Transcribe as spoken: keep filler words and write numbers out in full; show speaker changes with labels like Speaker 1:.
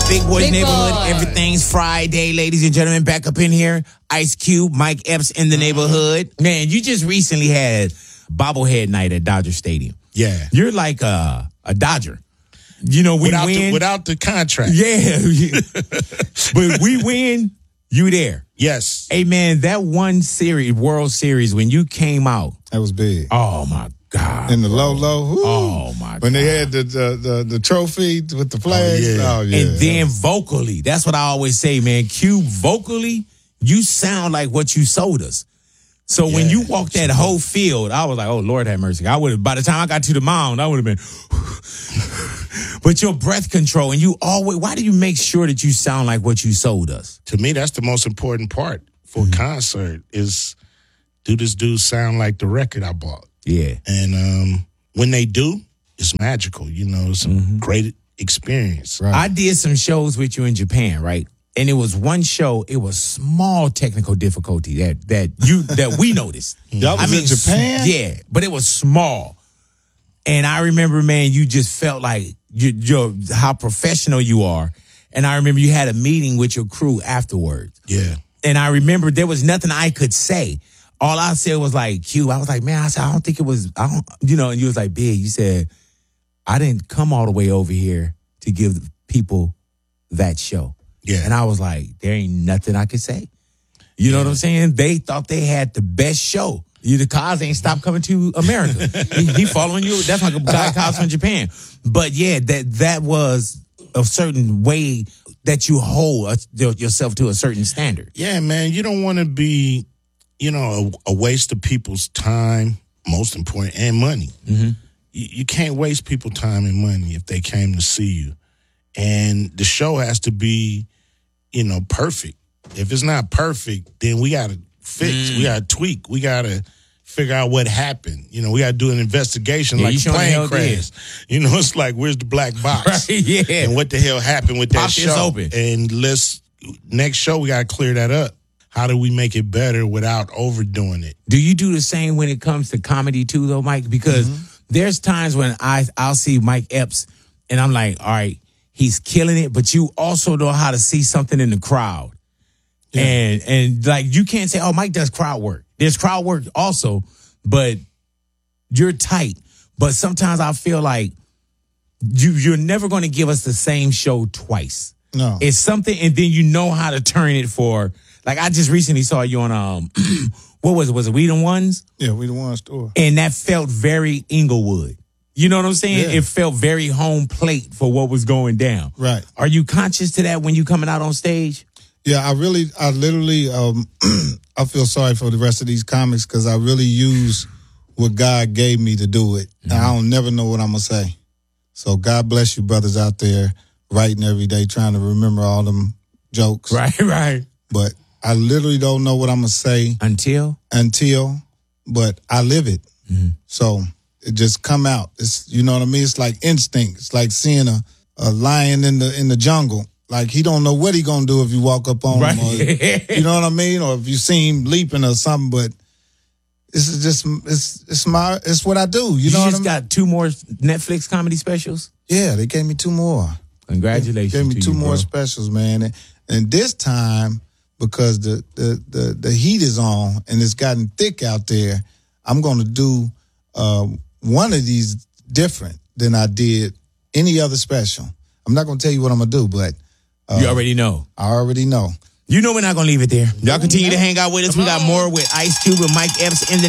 Speaker 1: Big Boys
Speaker 2: Big
Speaker 1: Neighborhood.
Speaker 2: Boy.
Speaker 1: Everything's Friday, ladies and gentlemen. Back up in here. Ice Cube, Mike Epps in the neighborhood. Man, you just recently had bobblehead night at Dodger Stadium.
Speaker 3: Yeah.
Speaker 1: You're like a, a Dodger. You know, we
Speaker 3: without
Speaker 1: win.
Speaker 3: The, without the contract.
Speaker 1: Yeah. But we win, you there.
Speaker 3: Yes.
Speaker 1: Hey, man, that one series, World Series, when you came out.
Speaker 4: That was big.
Speaker 1: Oh, my God.
Speaker 4: In the low, low. Whoo.
Speaker 1: Oh, my God.
Speaker 4: When they had the the, the, the trophy with the flags.
Speaker 3: Oh, yeah.
Speaker 4: Oh, yeah.
Speaker 1: And then vocally, that's what I always say, man. Q, vocally, you sound like what you sold us. So
Speaker 3: Yeah,
Speaker 1: when you walked that whole field, I was like, oh, Lord have mercy. I would have, by the time I got to the mound, I would have been, but your breath control, and you always, why do you make sure that you sound like what you sold us?
Speaker 3: To me, that's the most important part for
Speaker 1: Mm-hmm.
Speaker 3: a concert is, do this dude sound like the record I bought?
Speaker 1: Yeah.
Speaker 3: And um, when they do, it's magical. You know, it's a
Speaker 1: Mm-hmm.
Speaker 3: great experience.
Speaker 4: Right.
Speaker 1: I did some shows with you in Japan, right? And it was one show, it was small technical difficulty that that you that we noticed.
Speaker 4: Y'all was in Japan?
Speaker 1: Yeah, but it was small. And I remember, man, you just felt like you, you're how professional you are. And I remember you had a meeting with your crew afterwards.
Speaker 3: Yeah.
Speaker 1: And I remember there was nothing I could say. All I said was like, Q, I was like, man, I said, I don't think it was, I don't, you know, and you was like, Big, you said, I didn't come all the way over here to give people that show.
Speaker 3: Yeah.
Speaker 1: And I was like, there ain't nothing I could say. You know what I'm saying? They thought they had the best show. You, the cars ain't stopped coming to America. he, he following you. That's like a guy cars from Japan. But yeah, that that was a certain way that you hold a, yourself to a certain standard.
Speaker 3: Yeah, man, you don't want to be, you know, a, a waste of people's time, most important, and money.
Speaker 1: Mm-hmm.
Speaker 3: You, you can't waste people's time and money if they came to see you. And the show has to be, you know, perfect. If it's not perfect, then we got to fix.
Speaker 1: Mm.
Speaker 3: We got to tweak. We got to figure out what happened. You know, we got to do an investigation
Speaker 1: Yeah,
Speaker 3: like
Speaker 1: you
Speaker 3: a
Speaker 1: sure the
Speaker 3: plane
Speaker 1: hell
Speaker 3: crash. You know, it's like, where's the black box?
Speaker 1: Right, yeah.
Speaker 3: And what the hell happened with that
Speaker 1: Pop this
Speaker 3: show?
Speaker 1: open.
Speaker 3: And let's, next show, we got to clear that up. How do we make it better without overdoing it?
Speaker 1: Do you do the same when it comes to comedy too, though, Mike? Because
Speaker 3: Mm-hmm.
Speaker 1: there's times when I, I'll see Mike Epps and I'm like, all right, he's killing it, but you also know how to see something in the crowd. Yeah. And and like you can't say, oh, Mike does crowd work. There's crowd work also, but you're tight. But sometimes I feel like you you're never going to give us the same show twice.
Speaker 4: No.
Speaker 1: It's something, and then you know how to turn it for. Like I just recently saw you on um, what was it? Was it We the Ones?
Speaker 4: Yeah, we the one store.
Speaker 1: And that felt very Inglewood. You know what I'm saying?
Speaker 4: Yeah.
Speaker 1: It felt very home plate for what was going down.
Speaker 4: Right.
Speaker 1: Are you conscious to that when you coming out on stage?
Speaker 4: Yeah, I really, I literally, um, I feel sorry for the rest of these comics because I really use what God gave me to do it. Mm-hmm. And I don't never know what I'm going to say. So God bless you brothers out there writing every day, trying to remember all them jokes.
Speaker 1: Right, right.
Speaker 4: But I literally don't know what I'm going to say.
Speaker 1: Until?
Speaker 4: Until, but I live it. Mm-hmm. So it just come out. It's, you know what I mean? It's like instinct. It's like seeing a, a lion in the in the jungle. Like he don't know what he gonna do if you walk up on
Speaker 1: right.
Speaker 4: him. Or, you know what I mean? Or if you see him leaping or something. But this is just it's it's my it's what I do. You,
Speaker 1: You
Speaker 4: know
Speaker 1: just
Speaker 4: what I mean?
Speaker 1: got two more Netflix comedy specials?
Speaker 4: Yeah, they gave me two more.
Speaker 1: Congratulations.
Speaker 4: They gave me
Speaker 1: to
Speaker 4: two
Speaker 1: you,
Speaker 4: more
Speaker 1: bro.
Speaker 4: specials, man. And, and this time, because the, the the the heat is on and it's gotten thick out there, I'm gonna do uh, one of these different than I did any other special. I'm not gonna tell you what I'm gonna do, but uh,
Speaker 1: you already know.
Speaker 4: I already know.
Speaker 1: You know we're not gonna leave it there. Y'all continue to hang out with us. We got more with Ice Cube and Mike Epps in the